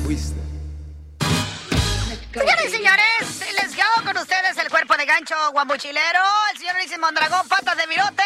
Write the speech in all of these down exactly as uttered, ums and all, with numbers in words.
fuiste. Señores y señores, les quedo con ustedes el cuerpo de gancho guambuchilero, el señor Luis Mondragón, patas de virote,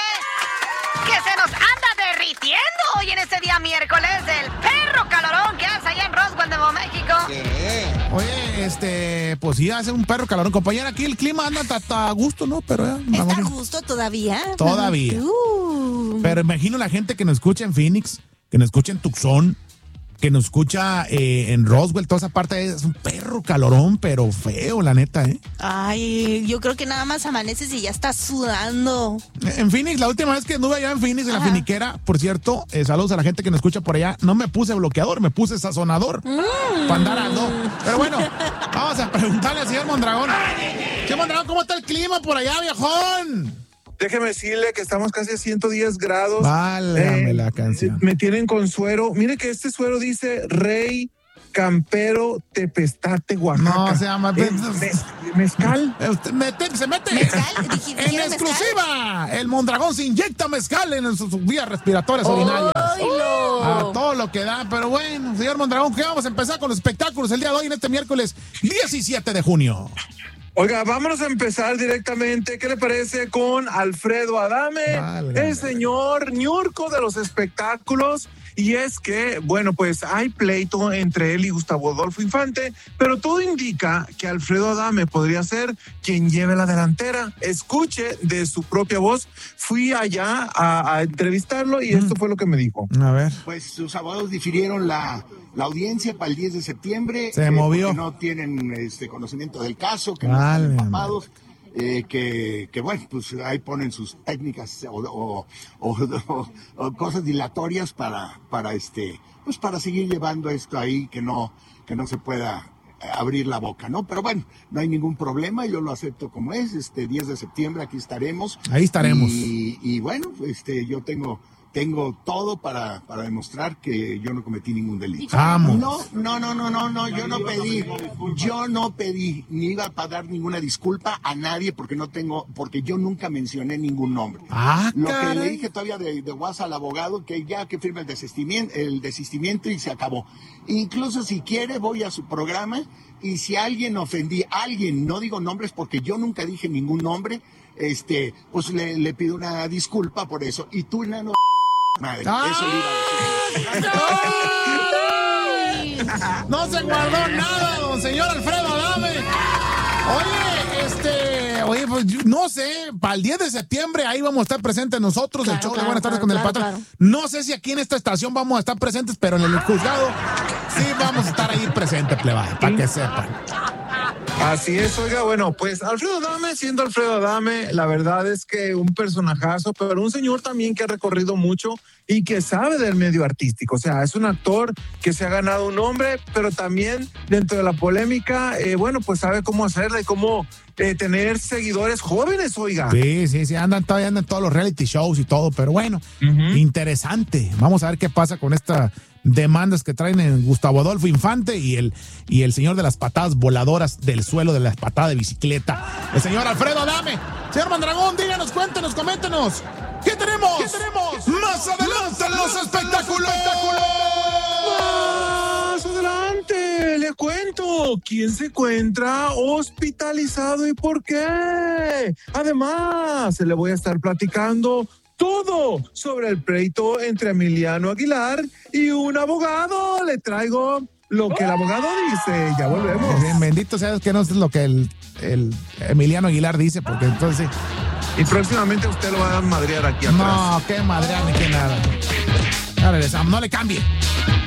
que se nos anda derritiendo hoy en este día miércoles del perro calorón que hace allá en Roswell, Nuevo México. ¿Qué? Oye, este, pues sí, hace un perro calorón. Compañera, aquí el clima anda a gusto, ¿no? Pero ya, ¿Está a gusto todavía? Todavía. Uh. Pero imagino la gente que nos escucha en Phoenix, que nos escucha en Tucson, que nos escucha eh, en Roswell, toda esa parte es un perro calorón, pero feo, la neta, ¿eh? Ay, yo creo que nada más amaneces y ya estás sudando. En Phoenix, la última vez que anduve allá en Phoenix, en Ajá. la finiquera, por cierto, eh, saludos a la gente que nos escucha por allá, no me puse bloqueador, me puse sazonador Mm. para andar ando. Pero bueno, vamos a preguntarle al señor Mondragón. Señor Mondragón, ¿cómo está el clima por allá, viejón? Déjeme decirle que estamos casi a ciento diez grados. Válgame la canción. Me tienen con suero. Mire que este suero dice Rey Campero Tepestate, Oaxaca. No, se llama... Eh, mez- mezcal. Eh, usted mete- se mete ¿Mezcal? Dije, en ¿quiere mezcal? exclusiva. El Mondragón se inyecta mezcal en sus vías respiratorias ordinarias. ¡Ay, no! A todo lo que da, pero bueno, señor Mondragón, ¿qué vamos a empezar con los espectáculos el día de hoy en este miércoles diecisiete de junio? Oiga, vámonos a empezar directamente. ¿Qué le parece con Alfredo Adame, Válgame. el señor ñurco de los espectáculos? Y es que, bueno, pues hay pleito entre él y Gustavo Adolfo Infante, pero todo indica que Alfredo Adame podría ser quien lleve la delantera. Escuche de su propia voz. Fui allá a, a entrevistarlo y mm. esto fue lo que me dijo. A ver. Pues sus abogados difirieron la, la audiencia para el diez de septiembre. Se eh, movió. Porque no tienen este conocimiento del caso, que no Vale, están empapados. Eh, que, que bueno, pues ahí ponen sus técnicas o, o, o, o, o cosas dilatorias para, para este, pues para seguir llevando esto ahí, que no, que no se pueda abrir la boca, ¿no? Pero bueno, no hay ningún problema, yo lo acepto como es, este diez de septiembre aquí estaremos. Ahí estaremos. Y, y bueno, este, yo tengo, tengo todo para, para demostrar que yo no cometí ningún delito. Vamos. No, no, no, no, no, no, yo no pedí, yo no pedí, ni iba a dar ninguna disculpa a nadie porque no tengo, porque yo nunca mencioné ningún nombre. Ah, Lo que caray. le dije todavía de, de WhatsApp al abogado, que ya que firme el desistimiento, el desistimiento y se acabó. Incluso si quiere voy a su programa y si alguien ofendí a alguien, no digo nombres porque yo nunca dije ningún nombre, este, pues le, le pido una disculpa por eso. Y tú, nano, madre, ¡Ah! eso le iba a decir. ¡Ay! No se guardó nada, don señor Alfredo Adame. Oye, este, oye, pues yo no sé, para el diez de septiembre ahí vamos a estar presentes nosotros, Claro, el show claro, de Buenas Tardes claro, con el claro, Patrón. claro. No sé si aquí en esta estación vamos a estar presentes, pero en el juzgado sí vamos a estar ahí presentes, plebada, para que sepan. Así es, oiga, bueno, pues Alfredo Adame, siendo Alfredo Adame, la verdad es que un personajazo, pero un señor también que ha recorrido mucho y que sabe del medio artístico. O sea, es un actor que se ha ganado un nombre, pero también dentro de la polémica, eh, bueno, pues sabe cómo hacerla y cómo eh, tener seguidores jóvenes, oiga. Sí, sí, sí, andan todavía andan todos los reality shows y todo, pero bueno, Uh-huh. interesante. Vamos a ver qué pasa con esta demandas que traen en Gustavo Adolfo Infante y el, y el señor de las patadas voladoras del suelo, de las patadas de bicicleta, el señor Alfredo Adame. Señor Mondragón, díganos, cuéntenos, coméntenos. ¿Qué tenemos? ¿Qué tenemos? Más adelante en los espectáculos. Más adelante, le cuento quién se encuentra hospitalizado y por qué. Además, le voy a estar platicando todo sobre el pleito entre Emiliano Aguilar y un abogado. Le traigo lo que el abogado dice. Ya volvemos. Bien, bendito sea Dios que no es lo que el, el Emiliano Aguilar dice, porque entonces... Y próximamente usted lo va a madrear aquí atrás. No, qué madre, ni qué nada. Ya regresamos, no le cambie.